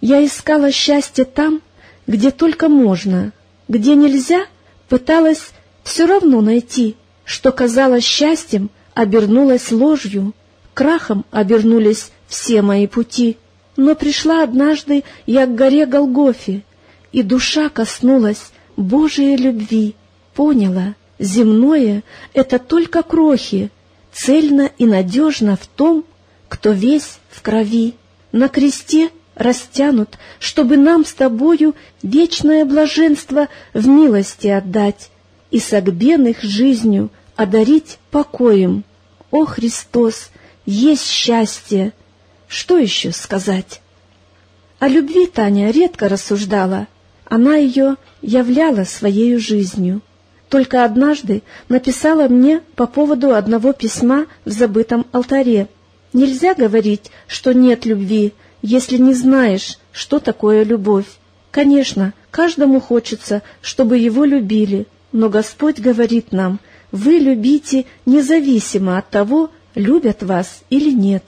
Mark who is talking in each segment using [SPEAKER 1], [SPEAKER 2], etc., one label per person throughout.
[SPEAKER 1] Я искала счастье там, где только можно, где нельзя, пыталась все равно найти, что казалось счастьем, обернулось ложью, крахом обернулись все мои пути. Но пришла однажды я к горе Голгофе, и душа коснулась Божией любви, поняла, земное — это только крохи, цельно и надежно в том, кто весь в крови. На кресте растянут, чтобы нам с тобою вечное блаженство в милости отдать и согбенных жизнью одарить покоем. О, Христос, есть счастье! Что еще сказать? О любви Таня редко рассуждала, она ее являла своею жизнью. Только однажды написала мне по поводу одного письма в забытом алтаре. Нельзя говорить, что нет любви, если не знаешь, что такое любовь. Конечно, каждому хочется, чтобы его любили, но Господь говорит нам: вы любите независимо от того, любят вас или нет.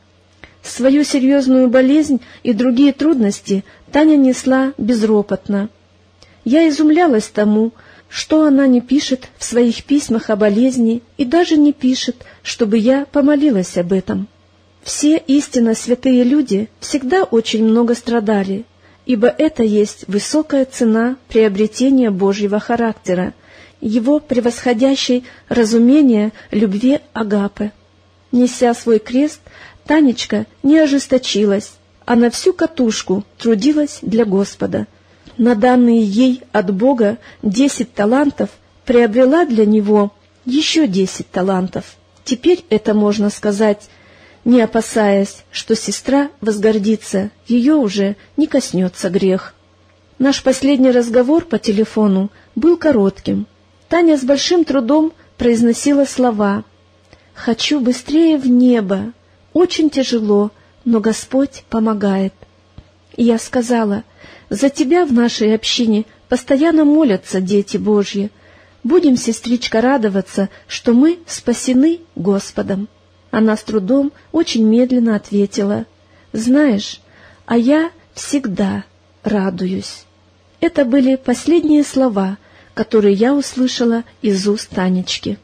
[SPEAKER 1] Свою серьезную болезнь и другие трудности Таня несла безропотно. Я изумлялась тому, что она не пишет в своих письмах о болезни и даже не пишет, чтобы я помолилась об этом. Все истинно святые люди всегда очень много страдали, ибо это есть высокая цена приобретения Божьего характера, его превосходящей разумение любви агапе. Неся свой крест, Танечка не ожесточилась, а на всю катушку трудилась для Господа. На данные ей от Бога 10 талантов приобрела для Него еще 10 талантов. Теперь это можно сказать, не опасаясь, что сестра возгордится, ее уже не коснется грех. Наш последний разговор по телефону был коротким. Таня с большим трудом произносила слова: «Хочу быстрее в небо. Очень тяжело, но Господь помогает». И я сказала: «За тебя в нашей общине постоянно молятся дети Божьи. Будем, сестричка, радоваться, что мы спасены Господом». Она с трудом, очень медленно ответила: «Знаешь, а я всегда радуюсь». Это были последние слова, которые я услышала из уст Танечки.